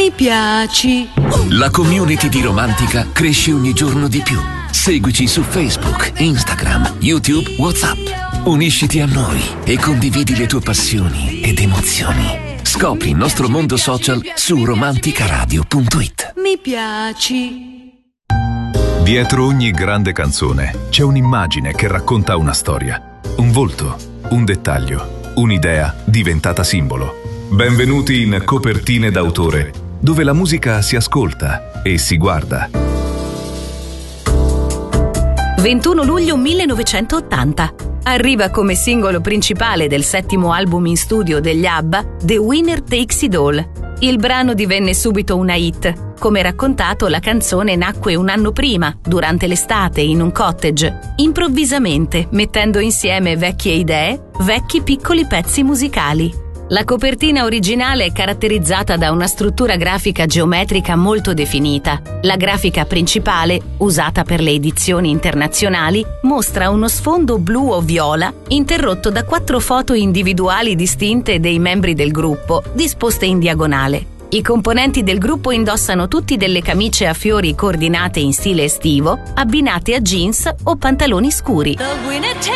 Mi piaci. La community di Romantica cresce ogni giorno di più. Seguici su Facebook, Instagram, YouTube, WhatsApp. Unisciti a noi e condividi le tue passioni ed emozioni. Scopri il nostro mondo social su romanticaradio.it. Mi piaci. Dietro ogni grande canzone c'è un'immagine che racconta una storia, un volto, un dettaglio, un'idea diventata simbolo. Benvenuti in Copertine d'autore, dove la musica si ascolta e si guarda. 21 luglio 1980. Arriva come singolo principale del 7° album in studio degli ABBA, The Winner Takes It All. Il brano divenne subito una hit. Come raccontato, la canzone nacque un anno prima, durante l'estate, in un cottage, improvvisamente, mettendo insieme vecchie idee, vecchi piccoli pezzi musicali. La copertina originale è caratterizzata da una struttura grafica geometrica molto definita. La grafica principale, usata per le edizioni internazionali, mostra uno sfondo blu o viola, interrotto da 4 foto individuali distinte dei membri del gruppo, disposte in diagonale. I componenti del gruppo indossano tutti delle camicie a fiori coordinate in stile estivo, abbinate a jeans o pantaloni scuri.